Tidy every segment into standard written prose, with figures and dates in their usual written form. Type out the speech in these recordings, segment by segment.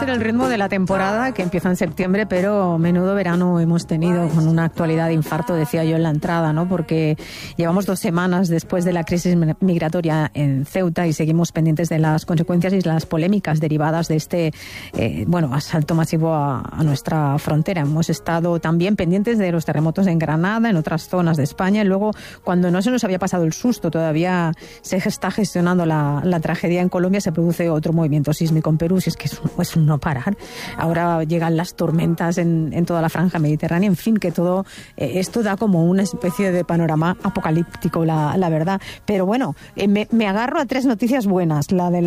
ser el ritmo de la temporada que empieza en septiembre, pero menudo verano hemos tenido, con una actualidad de infarto, decía yo en la entrada, ¿no? Porque llevamos 2 semanas después de la crisis migratoria en Ceuta y seguimos pendientes de las consecuencias y las polémicas derivadas de este asalto masivo a nuestra frontera. Hemos estado también pendientes de los terremotos en Granada, en otras zonas de España, y luego, cuando no se nos había pasado el susto, todavía se está gestionando la tragedia en Colombia, se produce otro movimiento sísmico en Perú, si es que es un no parar. Ahora llegan las tormentas en toda la franja mediterránea, en fin, que todo esto da como una especie de panorama apocalíptico, la verdad. Pero bueno, me agarro a 3 noticias buenas. La de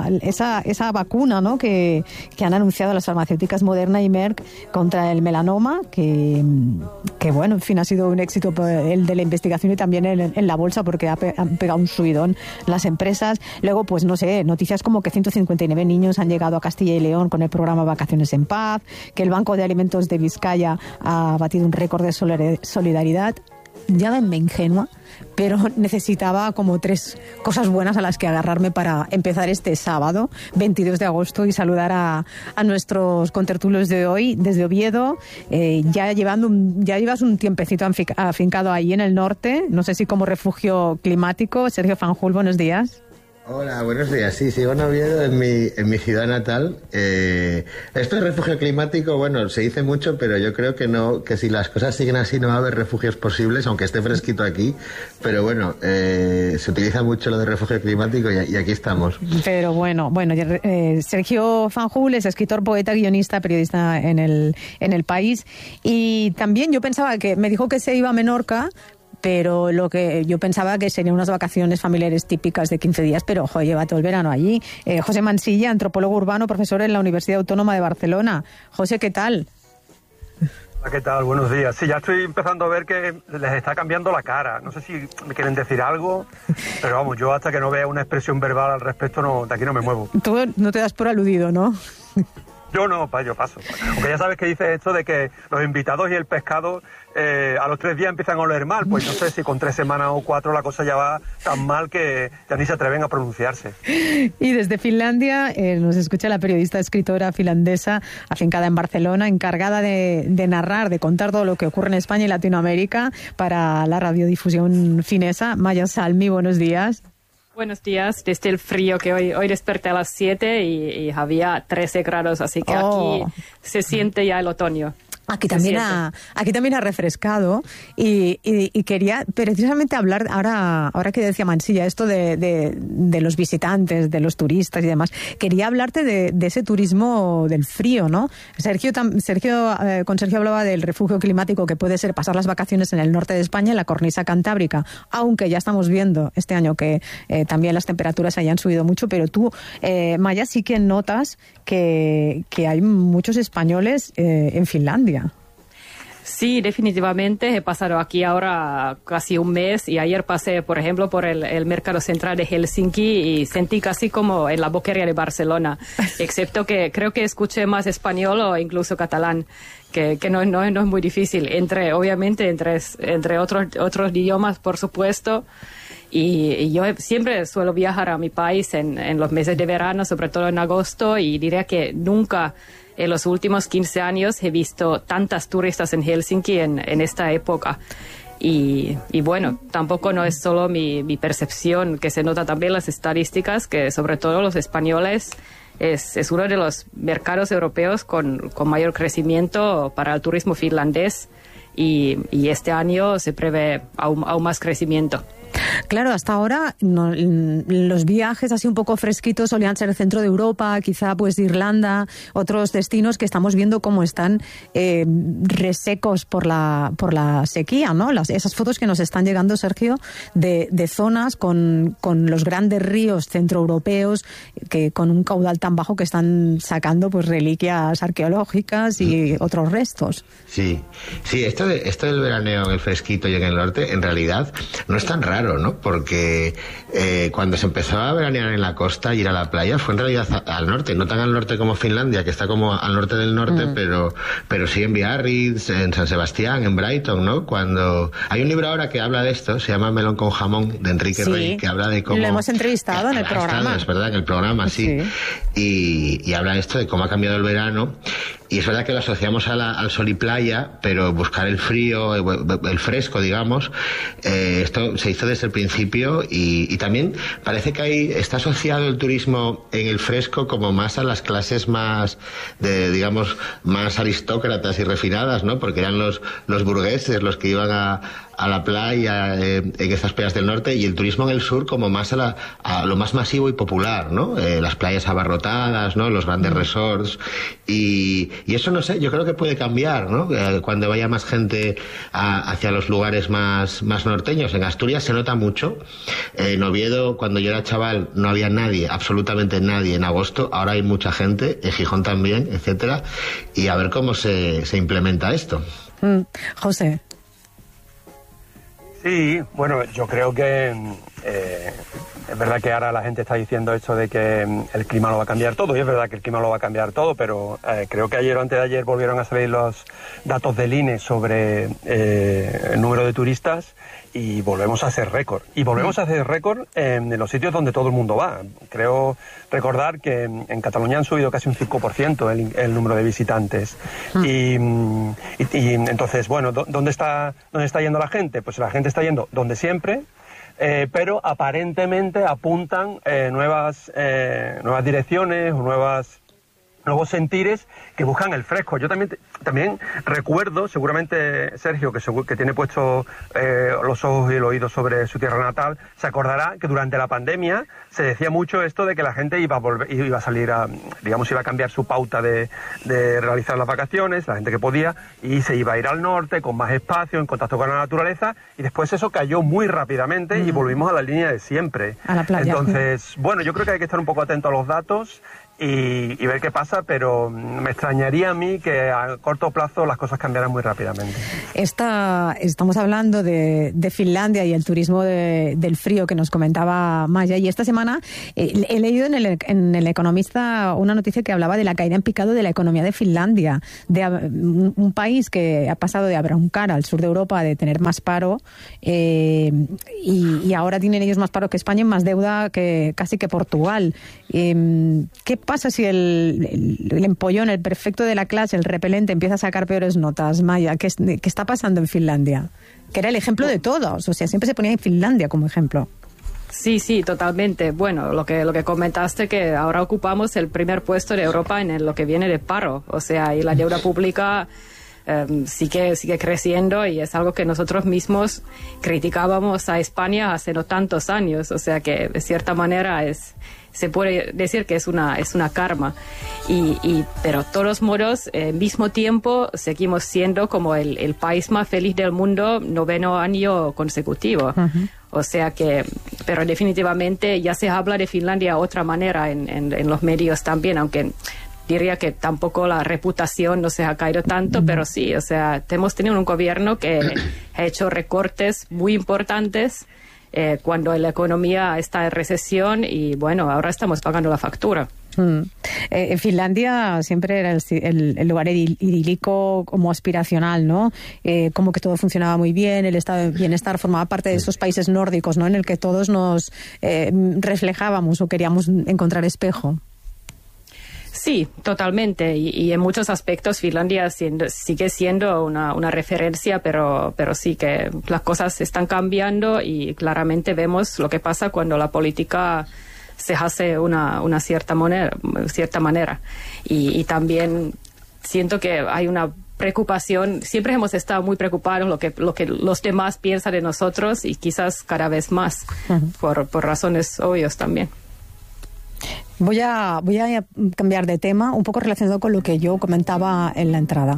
esa vacuna, ¿no?, que han anunciado las farmacéuticas Moderna y Merck contra el melanoma, que bueno, en fin, ha sido un éxito el de la investigación y también en la bolsa, porque han pegado un subidón las empresas. Luego, pues no sé, noticias como que 159 niños han llegado a Castilla y León con el programa Vacaciones en Paz, que el Banco de Alimentos de Vizcaya ha batido un récord de solidaridad. Llámenme ingenua, pero necesitaba como 3 cosas buenas a las que agarrarme para empezar este sábado, 22 de agosto, y saludar a nuestros contertulios de hoy desde Oviedo. Ya llevas un tiempecito afincado ahí en el norte, no sé si como refugio climático. Sergio Fanjul, buenos días. Hola, buenos días. Sí, sigo en Oviedo, en mi ciudad natal. Esto es refugio climático, bueno, se dice mucho, pero yo creo que no, que si las cosas siguen así no va a haber refugios posibles, aunque esté fresquito aquí. Pero bueno, se utiliza mucho lo de refugio climático y aquí estamos. Pero bueno, Sergio Fanjul es escritor, poeta, guionista, periodista en el País. Y también yo pensaba que me dijo que se iba a Menorca, pero lo que yo pensaba que serían unas vacaciones familiares típicas de 15 días, pero ojo, lleva todo el verano allí. José Mansilla, antropólogo urbano, profesor en la Universidad Autónoma de Barcelona. José, ¿qué tal? Hola, ¿qué tal? Buenos días. Sí, ya estoy empezando a ver que les está cambiando la cara. No sé si me quieren decir algo, pero vamos, yo hasta que no vea una expresión verbal al respecto, de aquí no me muevo. Tú no te das por aludido, ¿no? Yo no, yo paso. Aunque ya sabes que dice esto de que los invitados y el pescado a los 3 días empiezan a oler mal. Pues no sé si con 3 semanas o 4 la cosa ya va tan mal que ya ni se atreven a pronunciarse. Y desde Finlandia nos escucha la periodista escritora finlandesa afincada en Barcelona, encargada de narrar, de contar todo lo que ocurre en España y Latinoamérica para la radiodifusión finesa. Maya Salmi, buenos días. Buenos días, desde el frío, que hoy desperté a las 7 y había 13 grados, así que aquí se siente ya el otoño. Aquí también ha refrescado y quería precisamente hablar, ahora que decía Mansilla, esto de los visitantes, de los turistas y demás, quería hablarte de ese turismo del frío, ¿no? Con Sergio hablaba del refugio climático que puede ser pasar las vacaciones en el norte de España, en la cornisa cantábrica, aunque ya estamos viendo este año que también las temperaturas hayan subido mucho, pero tú, Maya, sí que notas que hay muchos españoles en Finlandia. Sí, definitivamente. He pasado aquí ahora casi un mes y ayer pasé, por ejemplo, por el mercado central de Helsinki y sentí casi como en la boquería de Barcelona, excepto que creo que escuché más español o incluso catalán, que no es muy difícil. Obviamente, entre otros idiomas, por supuesto. Y yo siempre suelo viajar a mi país en los meses de verano, sobre todo en agosto, y diría que nunca en los últimos 15 años he visto tantas turistas en Helsinki en esta época. Y bueno, tampoco no es solo mi percepción, que se nota también las estadísticas, que sobre todo los españoles es uno de los mercados europeos con mayor crecimiento para el turismo finlandés, y este año se prevé aún más crecimiento. Claro, hasta ahora los viajes así un poco fresquitos solían ser el centro de Europa, quizá pues Irlanda, otros destinos que estamos viendo cómo están resecos por la sequía, ¿no? Esas fotos que nos están llegando, Sergio, de zonas con los grandes ríos centroeuropeos que con un caudal tan bajo que están sacando pues reliquias arqueológicas y otros restos. Sí, esto del veraneo en el fresquito y en el norte en realidad no es tan raro. raro, ¿no? Porque cuando se empezó a veranear en la costa y ir a la playa fue en realidad al norte, no tan al norte como Finlandia, que está como al norte del norte, pero sí en Biarritz, en San Sebastián, en Brighton, ¿no? Cuando hay un libro ahora que habla de esto, se llama Melón con jamón, de Enrique Rey, que habla de cómo... Lo hemos entrevistado en el programa. Es verdad, en el programa, sí. Y habla esto de cómo ha cambiado el verano. Y es verdad que lo asociamos al sol y playa, pero buscar el frío, el fresco, digamos, esto se hizo desde el principio y también parece que está asociado el turismo en el fresco como más a las clases más, digamos, más aristócratas y refinadas, ¿no? Porque eran los burgueses los que iban a la playa en estas playas del norte, y el turismo en el sur como más a lo más masivo y popular, ¿no? Las playas abarrotadas, ¿no? Los grandes resorts y eso, no sé, yo creo que puede cambiar, ¿no? Cuando vaya más gente hacia los lugares más norteños. En Asturias se nota mucho. En Oviedo, cuando yo era chaval, no había nadie, absolutamente nadie en agosto. Ahora hay mucha gente, en Gijón también, etcétera. Y a ver cómo se implementa esto. José. Sí, bueno, yo creo que es verdad que ahora la gente está diciendo esto de que el clima lo va a cambiar todo, y es verdad que el clima lo va a cambiar todo, pero creo que ayer o antes de ayer volvieron a salir los datos del INE sobre el número de turistas y volvemos a hacer récord. Y volvemos a hacer récord en los sitios donde todo el mundo va. Creo recordar que en Cataluña han subido casi un 5% el número de visitantes. Y entonces, bueno, ¿dónde está yendo la gente? Pues la gente está yendo donde siempre, pero aparentemente apuntan nuevas direcciones o nuevos sentires que buscan el fresco. Yo también recuerdo, seguramente Sergio, que tiene puesto los ojos y el oído sobre su tierra natal, se acordará que durante la pandemia se decía mucho esto de que la gente iba a salir iba a cambiar su pauta de realizar las vacaciones, la gente que podía, y se iba a ir al norte con más espacio, en contacto con la naturaleza, y después eso cayó muy rápidamente y volvimos a la línea de siempre. A la playa. Entonces, bueno, yo creo que hay que estar un poco atento a los datos y ver qué pasa, pero me extrañaría a mí que a corto plazo las cosas cambiaran muy rápidamente. Estamos hablando de Finlandia y el turismo del frío que nos comentaba Maya, y esta semana he leído en el Economista una noticia que hablaba de la caída en picado de la economía de Finlandia, de un país que ha pasado de abroncar al sur de Europa, de tener más paro, y ahora tienen ellos más paro que España y más deuda que casi que Portugal. ¿Qué pasa si el empollón, el prefecto de la clase, el repelente, empieza a sacar peores notas, Maya? ¿Qué está pasando en Finlandia? Que era el ejemplo de todos, o sea, siempre se ponía en Finlandia como ejemplo. Sí, totalmente. Bueno, lo que comentaste, que ahora ocupamos el primer puesto de Europa en lo que viene de paro, o sea, y la deuda pública sigue creciendo, y es algo que nosotros mismos criticábamos a España hace no tantos años, o sea que de cierta manera se puede decir que es una karma, pero de todos modos, al mismo tiempo seguimos siendo como el país más feliz del mundo, 9º año consecutivo. O sea que, pero definitivamente ya se habla de Finlandia de otra manera en los medios también, aunque diría que tampoco la reputación no se ha caído tanto, pero sí, o sea, hemos tenido un gobierno que ha hecho recortes muy importantes cuando la economía está en recesión, y bueno, ahora estamos pagando la factura. En Finlandia siempre era el lugar idílico, como aspiracional, ¿no? Como que todo funcionaba muy bien, el estado de bienestar formaba parte de esos países nórdicos, ¿no? En el que todos nos reflejábamos o queríamos encontrar espejo. Sí, totalmente. Y en muchos aspectos Finlandia sigue siendo una referencia, pero sí que las cosas están cambiando, y claramente vemos lo que pasa cuando la política se hace una cierta manera. Y también siento que hay una preocupación. Siempre hemos estado muy preocupados lo que los demás piensan de nosotros, y quizás cada vez más, por razones obvias también. Voy a cambiar de tema, un poco relacionado con lo que yo comentaba en la entrada.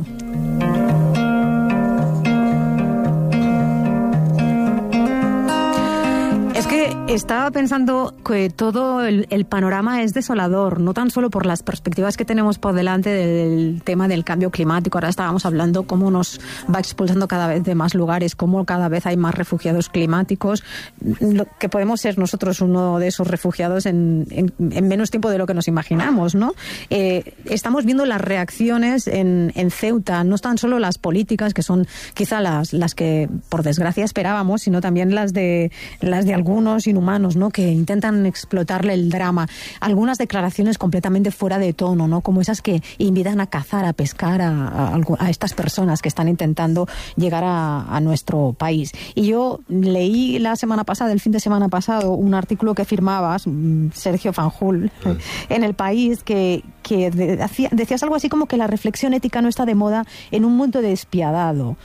Es que Estaba pensando que todo el panorama es desolador, no tan solo por las perspectivas que tenemos por delante del tema del cambio climático. Ahora estábamos hablando cómo nos va expulsando cada vez de más lugares, cómo cada vez hay más refugiados climáticos, que podemos ser nosotros uno de esos refugiados en menos tiempo de lo que nos imaginamos, ¿no? Estamos viendo las reacciones en Ceuta, no tan solo las políticas, que son quizá las que por desgracia esperábamos, sino también las de algunos humanos, ¿no?, que intentan explotarle el drama. Algunas declaraciones completamente fuera de tono, ¿no?, como esas que invitan a cazar, a pescar a estas personas que están intentando llegar a nuestro país. Y yo leí el fin de semana pasado, un artículo que firmabas, Sergio Fanjul, en El País, que decías algo así como que la reflexión ética no está de moda en un mundo despiadado.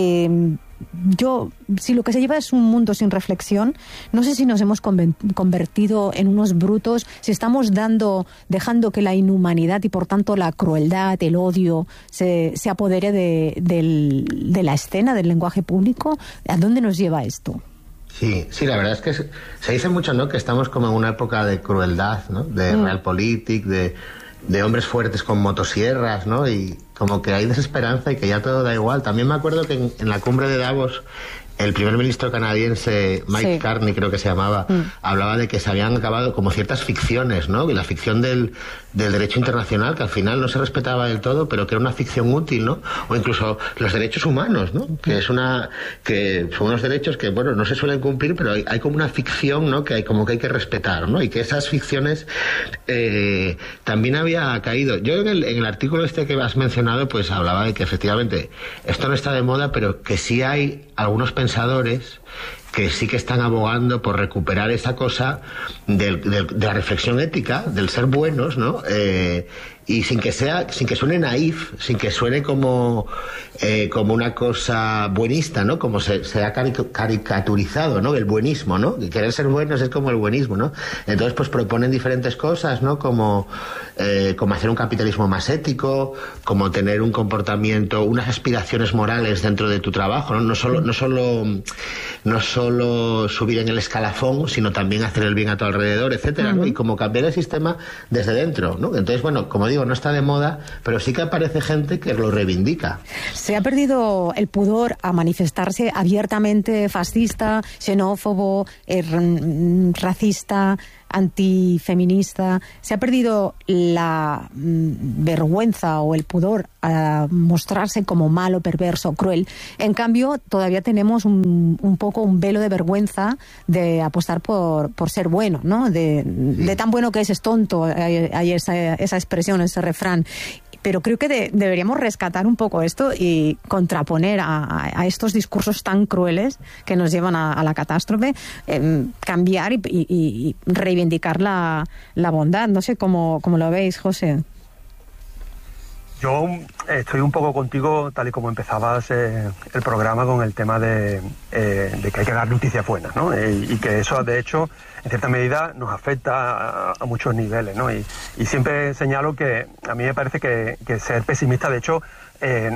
Si lo que se lleva es un mundo sin reflexión, no sé si nos hemos convertido en unos brutos, si estamos dejando que la inhumanidad y por tanto la crueldad, el odio se apodere de la escena, del lenguaje público. ¿A dónde nos lleva esto? Sí, la verdad es que se dice mucho, ¿no?, que estamos como en una época de crueldad, ¿no?, de realpolitik, de hombres fuertes con motosierras, ¿no?, y como que hay desesperanza y que ya todo da igual. También me acuerdo que en la cumbre de Davos, el primer ministro canadiense, Mike Carney, creo que se llamaba, hablaba de que se habían acabado como ciertas ficciones, ¿no? Y la ficción del derecho internacional, que al final no se respetaba del todo, pero que era una ficción útil, ¿no? O incluso los derechos humanos, ¿no? Que son unos derechos que, bueno, no se suelen cumplir, pero hay como una ficción, ¿no?, que hay que respetar, ¿no? Y que esas ficciones también había caído. Yo en el artículo este que has mencionado, pues hablaba de que efectivamente esto no está de moda, pero que sí hay algunos pensadores que sí que están abogando por recuperar esa cosa de la reflexión ética, del ser buenos, ¿no? Y sin que suene naif, sin que suene como una cosa buenista, ¿no? Como se ha caricaturizado, ¿no?, el buenismo, ¿no? Y querer ser buenos es como el buenismo, ¿no? Entonces, pues proponen diferentes cosas, ¿no? Como hacer un capitalismo más ético, como tener un comportamiento, unas aspiraciones morales dentro de tu trabajo, ¿no? No solo subir en el escalafón, sino también hacer el bien a tu alrededor, etcétera, ¿no? Y como cambiar el sistema desde dentro, ¿no? Entonces, bueno, como digo, no está de moda, pero sí que aparece gente que lo reivindica. Se ha perdido el pudor a manifestarse abiertamente fascista, xenófobo, racista, antifeminista. Se ha perdido la vergüenza o el pudor a mostrarse como malo, perverso, cruel. En cambio, todavía tenemos un poco un velo de vergüenza de apostar por ser bueno, ¿no? De tan bueno que es tonto, hay esa expresión, ese refrán. Pero creo que deberíamos rescatar un poco esto y contraponer a estos discursos tan crueles que nos llevan a la catástrofe, cambiar y reivindicar la bondad. No sé cómo lo veis, José. Yo estoy un poco contigo, tal y como empezabas el programa, con el tema de que hay que dar noticias buenas, ¿no? Y que eso, de hecho, en cierta medida nos afecta a muchos niveles, ¿no? Y siempre señalo que a mí me parece que ser pesimista, de hecho,